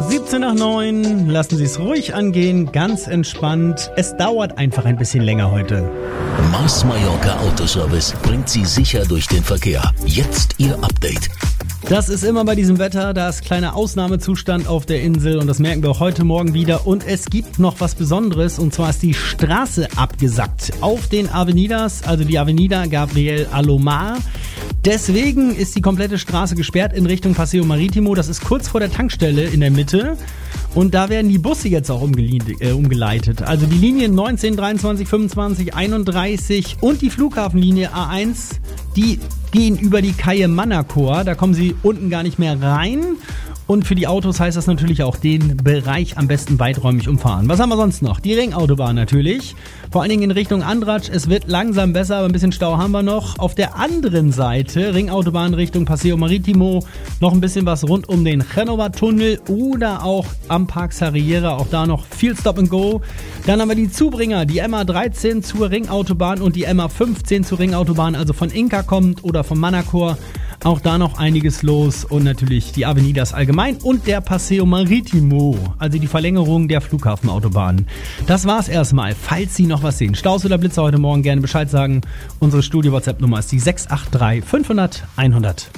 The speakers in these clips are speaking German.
17 nach 9. Lassen Sie es ruhig angehen, ganz entspannt. Es dauert einfach ein bisschen länger heute. Mars Mallorca Autoservice bringt Sie sicher durch den Verkehr. Jetzt Ihr Update. Das ist immer bei diesem Wetter, da ist kleiner Ausnahmezustand auf der Insel und das merken wir auch heute Morgen wieder. Und es gibt noch was Besonderes und zwar ist die Straße abgesackt auf den Avenidas, also die Avenida Gabriel Alomar. Deswegen ist die komplette Straße gesperrt in Richtung Paseo Maritimo. Das ist kurz vor der Tankstelle in der Mitte. Und da werden die Busse jetzt auch umgeleitet. Also die Linien 19, 23, 25, 31 und die Flughafenlinie A1, die gehen über die Calle Manacor. Da kommen sie unten gar nicht mehr rein. Und für die Autos heißt das natürlich auch den Bereich am besten weiträumig umfahren. Was haben wir sonst noch? Die Ringautobahn natürlich. Vor allen Dingen in Richtung Andratx. Es wird langsam besser, aber ein bisschen Stau haben wir noch. Auf der anderen Seite, Ringautobahn Richtung Paseo Maritimo, noch ein bisschen was rund um den Genova-Tunnel oder auch am Park Sarriera. Auch da noch viel Stop and Go. Dann haben wir die Zubringer, die MA13 zur Ringautobahn und die MA15 zur Ringautobahn, also von Inca kommt oder von Manacor. Auch da noch einiges los und natürlich die Avenidas allgemein und der Paseo Maritimo, also die Verlängerung der Flughafenautobahn. Das war's erstmal. Falls Sie noch was sehen, Staus oder Blitzer heute Morgen, gerne Bescheid sagen. Unsere Studio-WhatsApp-Nummer ist die 683 500 100.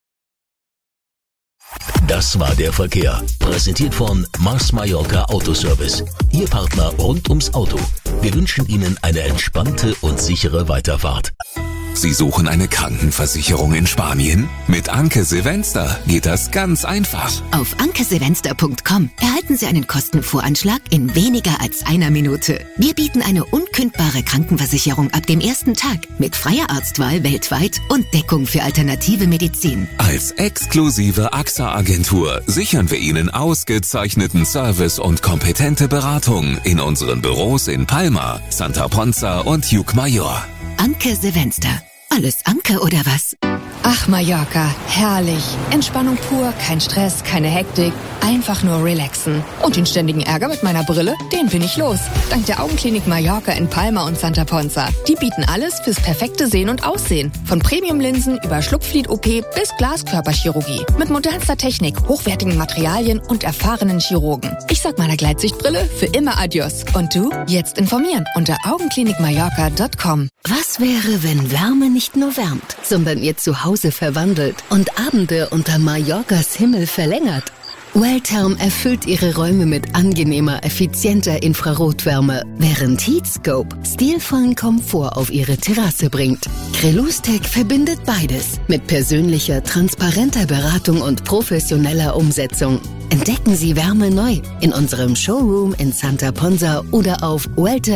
Das war der Verkehr. Präsentiert von Mars Mallorca Autoservice. Ihr Partner rund ums Auto. Wir wünschen Ihnen eine entspannte und sichere Weiterfahrt. Sie suchen eine Krankenversicherung in Spanien? Mit Anke Silvester geht das ganz einfach. Auf ankesilvester.com erhalten Sie einen Kostenvoranschlag in weniger als einer Minute. Wir bieten eine unkündbare Krankenversicherung ab dem ersten Tag mit freier Arztwahl weltweit und Deckung für alternative Medizin. Als exklusive AXA-Agentur sichern wir Ihnen ausgezeichneten Service und kompetente Beratung in unseren Büros in Palma, Santa Ponza und Llucmajor. Anke Silvester. Alles Anke oder was? Ach, Mallorca, herrlich. Entspannung pur, kein Stress, keine Hektik. Einfach nur relaxen. Und den ständigen Ärger mit meiner Brille, den bin ich los. Dank der Augenklinik Mallorca in Palma und Santa Ponza. Die bieten alles fürs perfekte Sehen und Aussehen. Von Premium-Linsen über Schluckflied-OP bis Glaskörperchirurgie. Mit modernster Technik, hochwertigen Materialien und erfahrenen Chirurgen. Ich sag meiner Gleitsichtbrille für immer Adios. Und du? Jetzt informieren unter augenklinikmallorca.com. Was wäre, wenn Wärme nicht nur wärmt, sondern ihr Zuhause verwandelt und Abende unter Mallorcas Himmel verlängert? Welltherm erfüllt ihre Räume mit angenehmer, effizienter Infrarotwärme, während Heatscope stilvollen Komfort auf ihre Terrasse bringt. Crelustec verbindet beides mit persönlicher, transparenter Beratung und professioneller Umsetzung. Entdecken Sie Wärme neu in unserem Showroom in Santa Ponza oder auf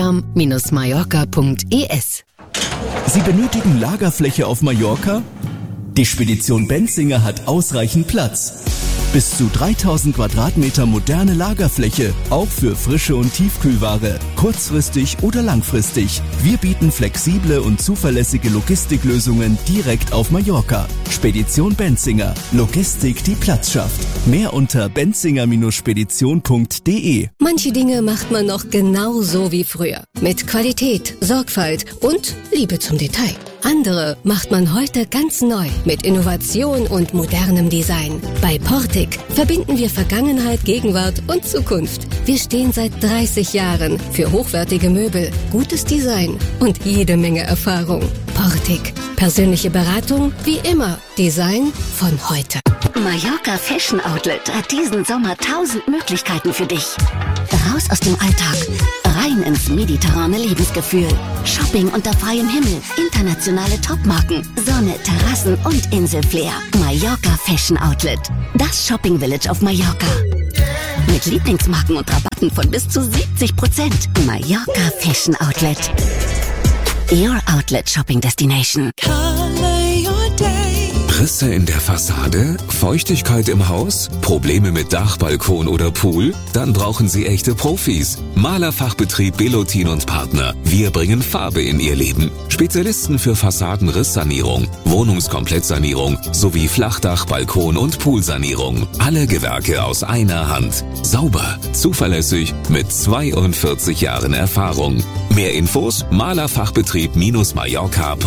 welltherm-mallorca.es. Sie benötigen Lagerfläche auf Mallorca? Die Spedition Benzinger hat ausreichend Platz. Bis zu 3000 Quadratmeter moderne Lagerfläche, auch für frische und Tiefkühlware, kurzfristig oder langfristig. Wir bieten flexible und zuverlässige Logistiklösungen direkt auf Mallorca. Spedition Benzinger. Logistik, die Platz schafft. Mehr unter benzinger-spedition.de. Manche Dinge macht man noch genauso wie früher. Mit Qualität, Sorgfalt und Liebe zum Detail. Andere macht man heute ganz neu mit Innovation und modernem Design. Bei Portic verbinden wir Vergangenheit, Gegenwart und Zukunft. Wir stehen seit 30 Jahren für hochwertige Möbel, gutes Design und jede Menge Erfahrung. Portic. Persönliche Beratung wie immer. Design von heute. Mallorca Fashion Outlet hat diesen Sommer 1000 Möglichkeiten für dich. Raus aus dem Alltag, rein ins mediterrane Lebensgefühl. Shopping unter freiem Himmel, internationale Topmarken, Sonne, Terrassen und Inselflair. Mallorca Fashion Outlet, das Shopping Village auf Mallorca. Mit Lieblingsmarken und Rabatten von bis zu 70%. Mallorca Fashion Outlet. Your Outlet Shopping Destination. Risse in der Fassade? Feuchtigkeit im Haus? Probleme mit Dach, Balkon oder Pool? Dann brauchen Sie echte Profis. Malerfachbetrieb Belotin und Partner. Wir bringen Farbe in Ihr Leben. Spezialisten für Fassadenrisssanierung, Wohnungskomplettsanierung sowie Flachdach, Balkon und Poolsanierung. Alle Gewerke aus einer Hand. Sauber, zuverlässig, mit 42 Jahren Erfahrung. Mehr Infos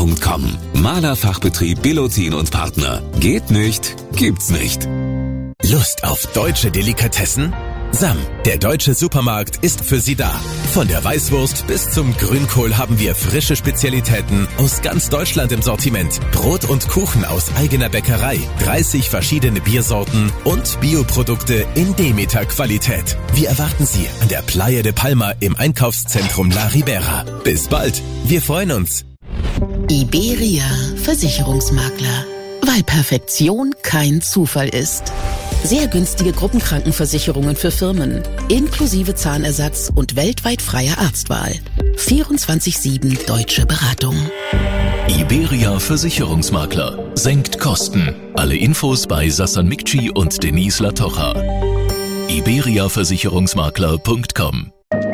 malerfachbetrieb-mallorca.com. Malerfachbetrieb Belotin und Partner. Geht nicht, gibt's nicht. Lust auf deutsche Delikatessen? Sam, der deutsche Supermarkt, ist für Sie da. Von der Weißwurst bis zum Grünkohl haben wir frische Spezialitäten aus ganz Deutschland im Sortiment. Brot und Kuchen aus eigener Bäckerei, 30 verschiedene Biersorten und Bioprodukte in Demeter-Qualität. Wir erwarten Sie an der Playa de Palma im Einkaufszentrum La Ribera. Bis bald, wir freuen uns. Iberia Versicherungsmakler, weil Perfektion kein Zufall ist. Sehr günstige Gruppenkrankenversicherungen für Firmen, inklusive Zahnersatz und weltweit freier Arztwahl. 24/7 deutsche Beratung. Iberia Versicherungsmakler senkt Kosten. Alle Infos bei Sassan Mikci und Denise Latocha. iberiaversicherungsmakler.com.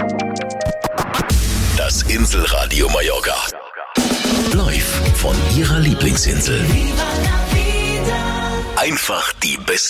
Das Inselradio Mallorca. Live von Ihrer Lieblingsinsel. Einfach die beste